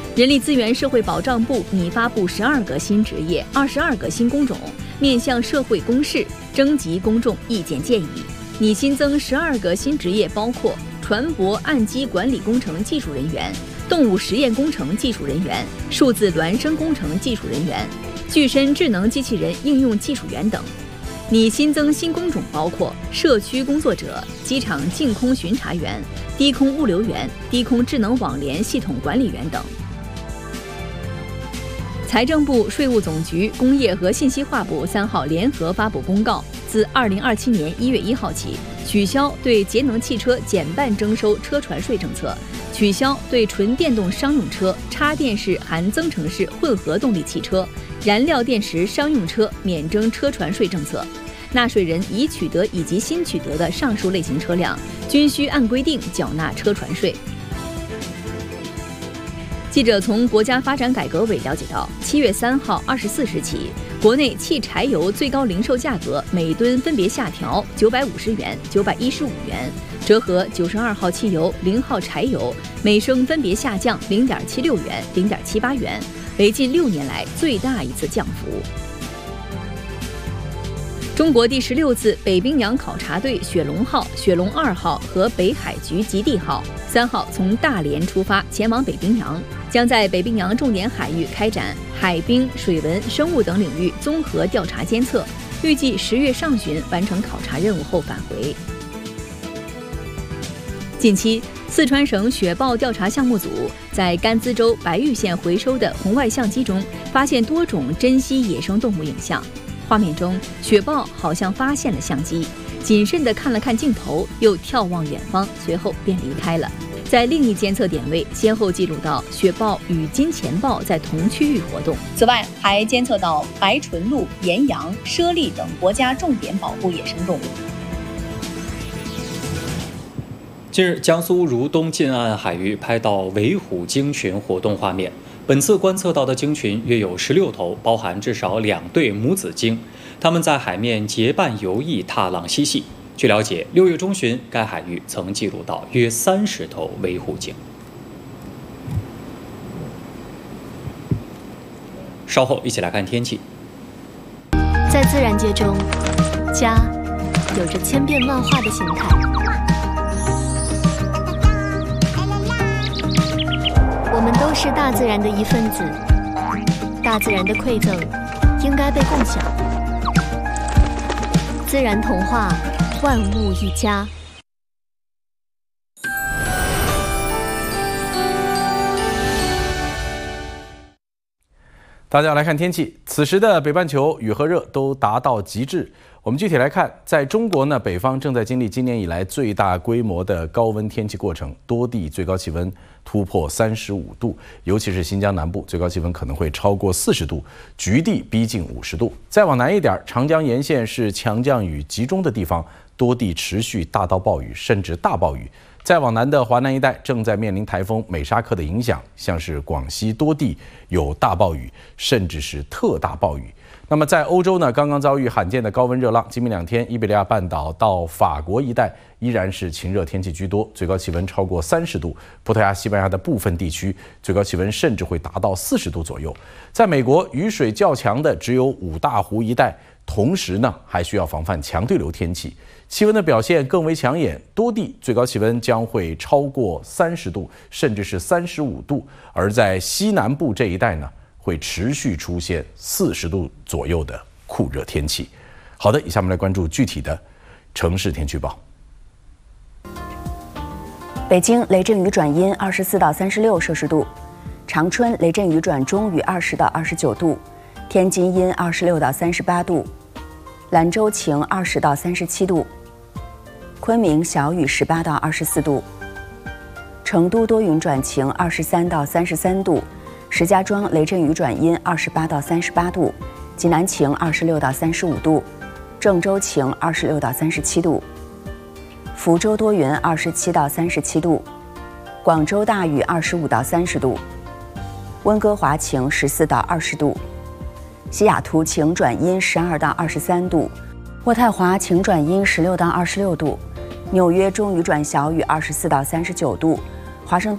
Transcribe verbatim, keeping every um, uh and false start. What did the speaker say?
人力资源社会保障部拟发布十二个新职业、二十二个新工种，面向社会公示，征集公众意见建议。拟新增十二个新职业，包括船舶岸基管理工程技术人员、动物实验工程技术人员、数字孪生工程技术人员、具身智能机器人应用技术员等。拟新增新工种包括社区工作者、机场净空巡查员、低空物流员、低空智能网联系统管理员等。财政部、税务总局、工业和信息化部三号联合发布公告，自二零二七年一月一号起，取消对节能汽车减半征收车船税政策，取消对纯电动商用车、插电式含增程式混合动力汽车、燃料电池商用车免征车船税政策。纳税人已取得以及新取得的上述类型车辆，均需按规定缴纳车船税。记者从国家发展改革委了解到，七月三号二十四时起，国内汽柴油最高零售价格每吨分别下调九百五十元、九百一十五元，折合九十二号汽油、零号柴油每升分别下降零点七六元、零点七八元，为近六年来最大一次降幅。中国第十六次北冰洋考察队雪龙号、雪龙二号和北海局极地号三号从大连出发前往北冰洋，将在北冰洋重点海域开展海冰、水文、生物等领域综合调查监测，预计十月上旬完成考察任务后返回。近期，四川省雪豹调查项目组在甘孜州白玉县回收的红外相机中发现多种珍稀野生动物影像。画面中，雪豹好像发现了相机，谨慎地看了看镜头，又眺望远方，随后便离开了。在另一监测点位，先后记录到雪豹与金钱豹在同区域活动。此外，还监测到白唇鹿、岩羊、猞猁等国家重点保护野生动物。 近日，江苏如东近岸海域拍到尾虎鲸群活动画面。本次观测到的鲸群约有十六头，包含至少两对母子鲸，它们在海面结伴游弋、踏浪嬉戏。据了解，六月中旬，该海域曾记录到约三十头尾虎鲸。稍后一起来看天气。 在自然界中，家有着千变万化的形态。我们都是大自然的一份子，大自然的馈赠应该被共享。自然童话，万物一家。 大家来看天气，此时的北半球雨和热都达到极致。我们具体来看，在中国呢，北方正在经历今年以来最大规模的高温天气过程，多地最高气温突破三十五度，尤其是新疆南部，最高气温可能会超过四十度，局地逼近五十度。再往南一点，长江沿线是强降雨集中的地方，多地持续大到暴雨，甚至大暴雨。再往南的华南一带正在面临台风美沙克的影响，像是广西多地有大暴雨，甚至是特大暴雨。那么在欧洲呢，刚刚遭遇罕见的高温热浪，今明两天，伊比利亚半岛到法国一带依然是晴热天气居多，最高气温超过三十度。葡萄牙、西班牙的部分地区最高气温甚至会达到四十度左右。在美国，雨水较强的只有五大湖一带，同时呢，还需要防范强对流天气。气温的表现更为抢眼，多地最高气温将会超过三十度，甚至是三十五度。而在西南部这一带呢，会持续出现四十度左右的酷热天气。好的，以下我们来关注具体的城市天气预报。 北京雷阵雨转阴，二十四到三十六摄氏度；长春雷阵雨转中雨，二十到二十九度；天津阴，二十六到三十八度；兰州晴，二十到三十七度；昆明小雨，十八到二十四度；成都多云转晴，二十三到三十三度；石家庄雷阵雨转阴，二十八到三十八度；济南晴，二十六到三十五度；郑州晴，二十六到三十七度；福州多云，二十七到三十七度；广州大雨，二十五到三十度；温哥华晴，十四到二十度；西雅图晴转阴，十二到二十三度；渥太华晴转阴，十六到二十六度；纽约中雨转小雨，二十四到三十九度；华盛顿